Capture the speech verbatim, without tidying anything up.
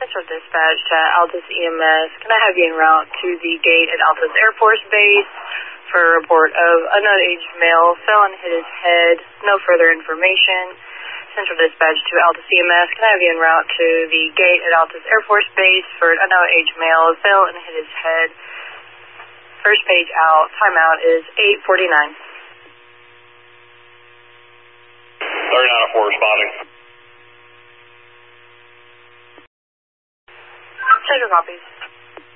Central Dispatch to Altus E M S. Can I have you en route to the gate at Altus Air Force Base for a report of unknown aged male fell and hit his head? No further information. Central Dispatch to Altus E M S. Can I have you en route to the gate at Altus Air Force Base for an unknown aged male fell and hit his head? First page out. Timeout is eight forty-nine. thirty-nine oh four responding. Check your copies.